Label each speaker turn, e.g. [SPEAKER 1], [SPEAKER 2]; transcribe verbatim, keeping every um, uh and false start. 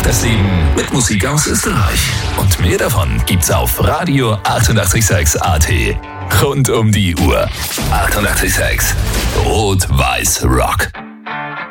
[SPEAKER 1] Rock das Leben mit Musik aus Österreich. Und mehr davon gibt's auf Radio achtundachtzig Komma sechs A T. Rund um die Uhr. achtundachtzig Komma sechs. Rot-Weiß Rock.